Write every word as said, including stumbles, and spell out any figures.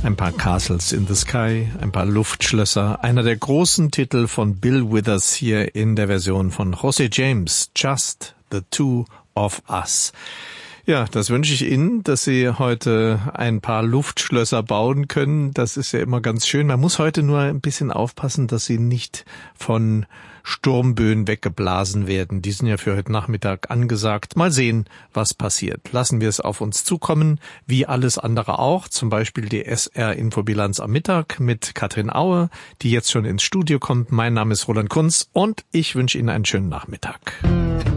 Ein paar Castles in the Sky, ein paar Luftschlösser. Einer der großen Titel von Bill Withers hier in der Version von José James, Just the Two of Us. Ja, das wünsche ich Ihnen, dass Sie heute ein paar Luftschlösser bauen können. Das ist ja immer ganz schön. Man muss heute nur ein bisschen aufpassen, dass Sie nicht von Sturmböen weggeblasen werden. Die sind ja für heute Nachmittag angesagt. Mal sehen, was passiert. Lassen wir es auf uns zukommen, wie alles andere auch. Zum Beispiel die S R-Infobilanz am Mittag mit Katrin Aue, die jetzt schon ins Studio kommt. Mein Name ist Roland Kunz und ich wünsche Ihnen einen schönen Nachmittag.